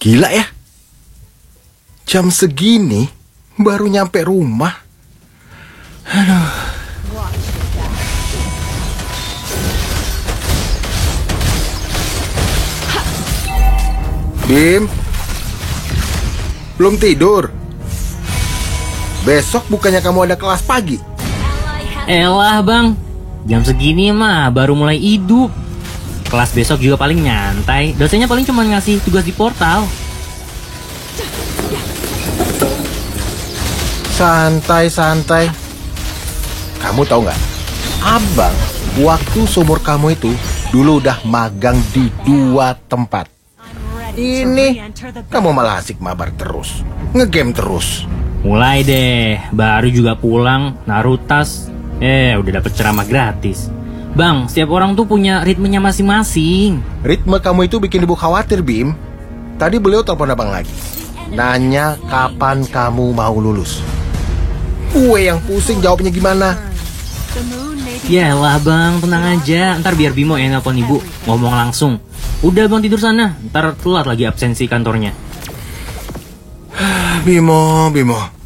Gila ya. Jam segini baru nyampe rumah. Aduh. Bim, belum tidur? Besok bukannya kamu ada kelas pagi? Elah bang, jam segini mah baru mulai hidup. Kelas besok juga paling nyantai. Dosennya paling cuma ngasih tugas di portal. Santai-santai. Kamu tahu nggak? Abang, waktu seumur kamu itu dulu udah magang di 2 tempat. Ini kamu malah asik mabar terus, ngegame terus. Mulai deh, baru juga pulang, naruh tas. Udah dapet ceramah gratis. Bang, setiap orang tuh punya ritmenya masing-masing. Ritme kamu itu bikin ibu khawatir, Bim. Tadi beliau telepon abang lagi, nanya kapan kamu mau lulus. Gue yang pusing jawabnya gimana. Yalah bang, tenang aja. Ntar biar Bimo yang nelpon ibu, ngomong langsung. Udah bang tidur sana, ntar telat lagi absensi kantornya. Bimo.